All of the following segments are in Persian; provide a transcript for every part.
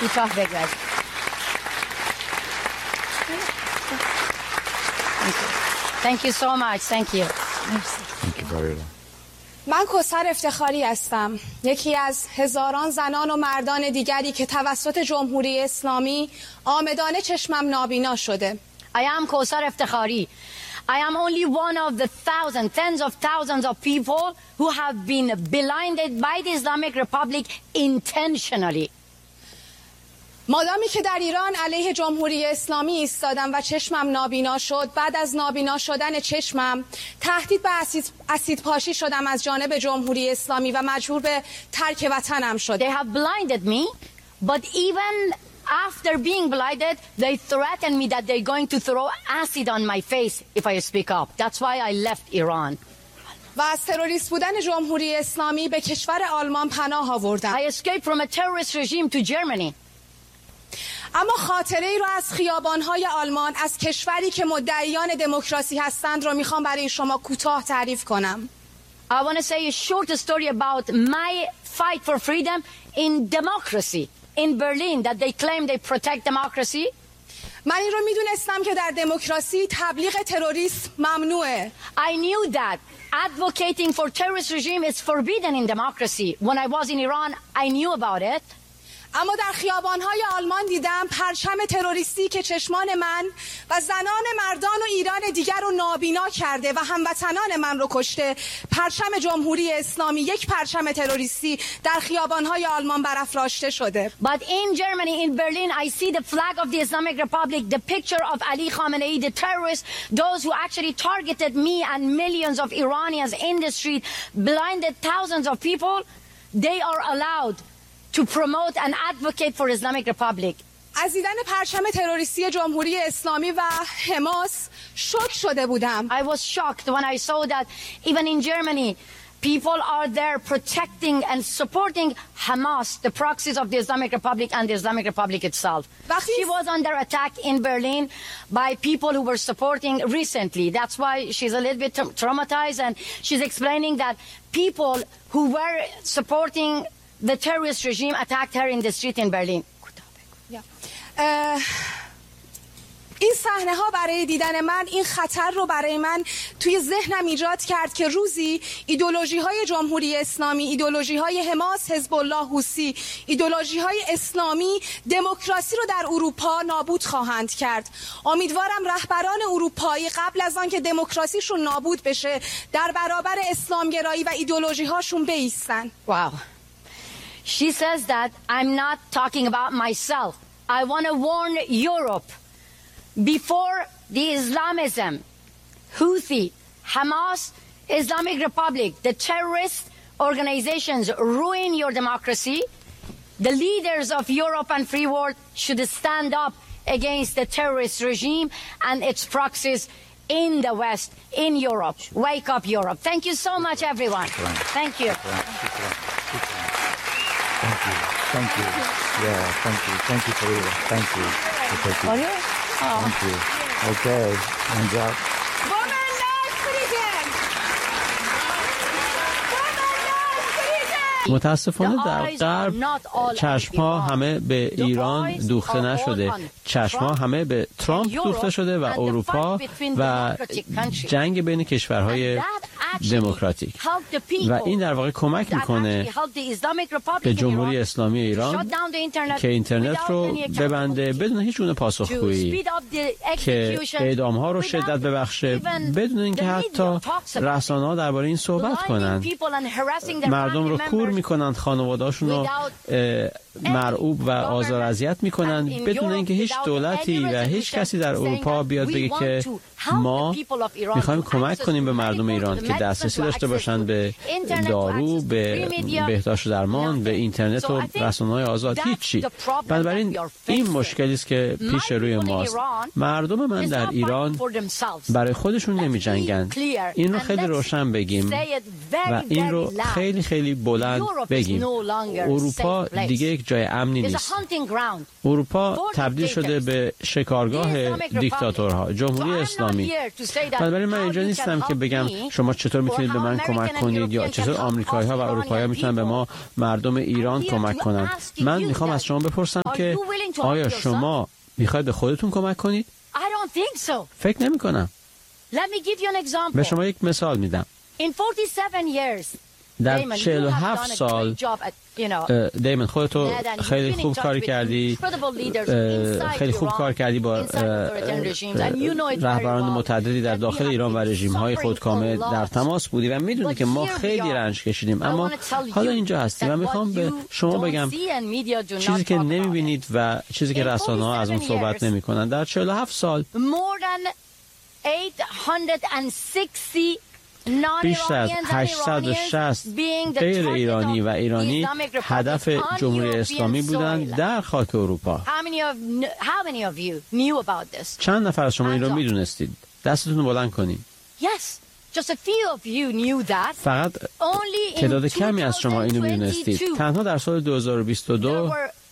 کوتاه بگوید. Thank you so much. Thank you. Thank you very much. من کوثر افتخاری هستم، یکی از هزاران زنان و مردان دیگری که توسط جمهوری اسلامی آمدانه چشمم نابینا شده. I am Kausar Iftikhari. I am only one of the thousands, tens of thousands of people who have been blinded by the Islamic Republic intentionally. مادامی که در ایران علیه جمهوری اسلامی ایستادم و چشمم نابینا شد، بعد از نابینا شدن چشمم تهدید به اسیدپاشی شدم از جانب جمهوری اسلامی و مجبور به ترک وطنم شد. They have blinded me, but even after being blinded, they threatened me that they're going to throw acid on my face if I speak up. That's why I left Iran. و از تروریست بودن جمهوری اسلامی به کشور آلمان پناه آوردم. I escaped from a terrorist regime to Germany. اما خاطره ای رو از خیابان‌های آلمان، از کشوری که مدعیان دموکراسی هستند رو میخوام برای شما کوتاه تعریف کنم. I want to say a short story about my fight for freedom in democracy in Berlin that they claim they protect democracy. من این رو میدونستم که در دموکراسی تبلیغ تروریسم ممنوعه. I knew that advocating for terrorist regime is forbidden in democracy. When I was in Iran, I knew about it. اما در خیابان‌های آلمان دیدم پرچم تروریستی که چشمان من و زنان مردان و ایران دیگر رو نابینا کرده و هموطنان من رو کشته. پرچم جمهوری اسلامی، یک پرچم تروریستی در خیابان‌های آلمان برافراشته شده. But in Germany, in Berlin, I see the flag of the Islamic Republic, the picture of Ali Khamenei, the terrorists, those who actually targeted me and millions of Iranians in the street, blinded thousands of people. They are allowed to promote and advocate for Islamic Republic. از دیدن پرچم تروریستی جمهوری اسلامی و حماس شوک شده بودم. I was shocked when I saw that even in Germany people are there protecting and supporting Hamas, the proxies of the Islamic Republic and the Islamic Republic itself. She was under attack in Berlin by people who were supporting recently. That's why she's a little bit traumatized, and she's explaining that people who were supporting the terrorist regime attacked her in the street in Berlin. این صحنه ها برای دیدن من این خطر رو برای من توی ذهنم ایجاد کرد که روزی ایدئولوژی های جمهوری اسلامی، ایدئولوژی های حماس، حزب الله، حوثی، ایدئولوژی های اسلامی دموکراسی رو در اروپا نابود خواهند کرد. امیدوارم رهبران اروپایی قبل از آن که دموکراسیشون نابود بشه در برابر اسلامگرایی و ایدئولوژی هاشون بایستن. Wow. She says that I'm not talking about myself. I want to warn Europe. Before the Islamism, Houthi, Hamas, Islamic Republic, the terrorist organizations ruin your democracy, the leaders of Europe and free world should stand up against the terrorist regime and its proxies in the West, in Europe. Wake up, Europe. Thank you so much, everyone. Thank you. Thank you. Thank you. Yeah, thank you. Thank you, Farida. Thank you. Thank you. Okay. Hands up. متاسفانه در غرب چشم‌ها همه به ایران دوخته نشده، چشم‌ها همه به ترامپ دوخته شده و اروپا و جنگ بین کشورهای دموکراتیک و این در واقع کمک میکنه به جمهوری اسلامی ایران که اینترنت رو ببنده بدون هیچ گونه پاسخگویی، که اعدام‌ها رو شدت ببخشه بدون اینکه حتی رسانه‌ها درباره این صحبت کنن، مردم رو کور میکنن، خانواده‌هاشون رو مرعوب و آزار اذیت میکنن بدون اینکه هیچ دولتی و هیچ کسی در اروپا بیاد بگه که ما میخوایم کمک کنیم به مردم ایران که دسترسی داشته باشن به دارو، به بهداشت و درمان، به اینترنت و رسانه‌های آزاد. هیچی. بنابراین این مشکلی است که پیش روی ماست. مردم من در ایران برای خودشون نمی‌جنگن. این رو خیلی روشن بگیم و این رو خیلی خیلی بلند بگیم. اروپا دیگه یک جای امنی نیست. اروپا تبدیل شده به شکارگاه دیکتاتورها، جمهوری اسلامی. بنابراین من اینجا نیستم که بگم شما شما چطور میتونید به من کمک کنید یا چطور آمریکایی ها و اروپایی ها میتونن به ما مردم ایران کمک کنن. من میخوام از شما بپرسم که آیا شما میخواید به خودتون کمک کنید؟ فکر نمی کنم. به شما یک مثال میدم. در 47 سال دیمن خودتو خیلی خوب کاری کردی، خیلی خوب کار کردی با رهبران متعددی در داخل ایران و رژیم‌های خودکامه در تماس بودی و میدونی که ما خیلی رنج کشیدیم، اما حالا اینجا هستیم و میخوام به شما بگم چیزی که نمیبینید و چیزی که رسانه‌ها از اون صحبت نمی‌کنن. در 47 سال بیشتر از 860 غیر ایرانی و ایرانی هدف جمهوری اسلامی بودند در خاک اروپا. چند نفر از شما این رو میدونستید؟ دستتون رو بلند کنید. فقط تعداد کمی از شما اینو میدونستید. تنها در سال 2022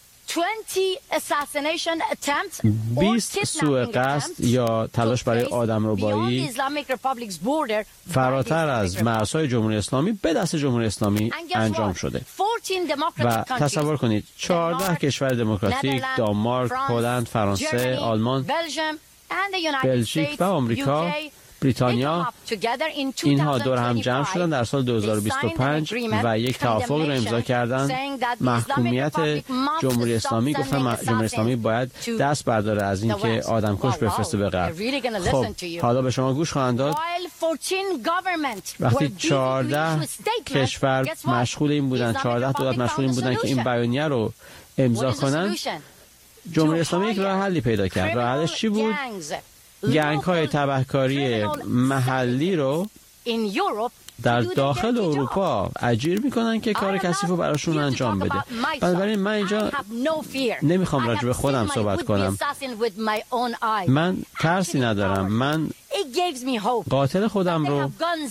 20 سوء قصد یا تلاش برای آدمربایی فراتر از مرزهای جمهوری اسلامی به دست جمهوری اسلامی انجام شده. و تصور کنید 14 کشور دموکراتیک، دانمارک، هلند، فرانسه، آلمان، بلژیک و آمریکا، بریتانیا، اینها دور هم جمع شدن در سال 2025 و یک توافق را امضا کردند. محکومیت جمهوری اسلامی گفتن جمهوری اسلامی باید دست برداره از اینکه آدمکش بفرسته به غرب. خب حالا به شما گوش خواهند داد. وقتی 14 کشور مشغول این بودن، 14 دولت مشغول این بودن که این بیانیه رو امضا کنن، جمهوری اسلامی یک راه حلی پیدا کرد. راه حلش چی بود؟ گنگ‌های تبهکاری محلی رو در داخل اروپا اجیر میکنن که کار کثیف رو براشون انجام بده. بنابراین من اینجا نمیخوام راجع به خودم صحبت کنم. من ترسی ندارم. من قاتل خودم رو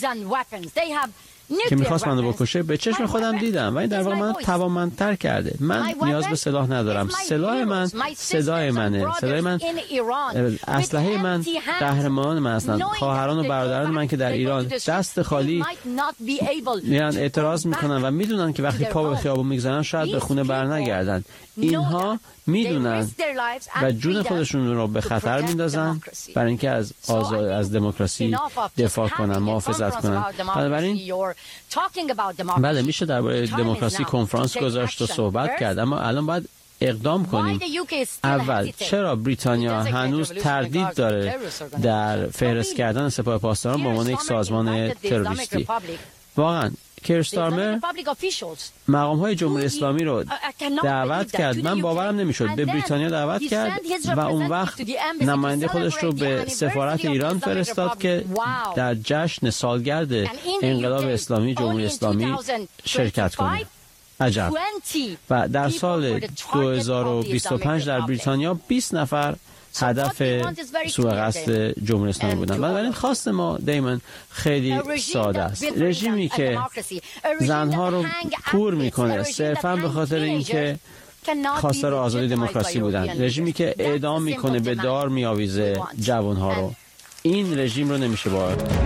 که میخواست منو بکشه به چشم خودم دیدم و این در واقع من توانمندتر کرده. من نیاز به سلاح ندارم. سلاح من صدای منه. صدای من، اسلحه من قهرمان من هستند. خواهران و برادران من که در ایران دست خالی میرن اعتراض میکنن و میدونن که وقتی پا به خیابون میگذارن شاید به خونه برنگردن. اینها میدونن و جون خودشون رو به خطر میندازن برای اینکه از دموکراسی دفاع کنن، محافظت کنن. بنابراین بله میشه درباره دموکراسی کنفرانس گذاشت و صحبت کرد، اما الان باید اقدام کنیم. اول چرا بریتانیا هنوز تردید داره در فهرست کردن سپاه پاسداران به عنوان یک سازمان تروریستی؟ واقعا کیر استارمر مقام‌های جمهوری اسلامی رو دعوت کرد. من باورم نمیشد. به بریتانیا دعوت کرد و اون وقت نماینده خودش رو به سفارت ایران فرستاد که در جشن سالگرد انقلاب اسلامی جمهوری اسلامی شرکت کنه. عجب. و در سال 2025 در بریتانیا 20 نفر هدف سوء قصد جمهوری اسلامی بودن. بنابراین خواست ما دیمن خیلی ساده است. رژیمی که زنها رو کور میکنه صرفا به خاطر اینکه خواستار آزادی دموکراسی بودن، رژیمی که اعدام میکنه، به دار میآویزه جوانها رو، این رژیم رو نمیشه با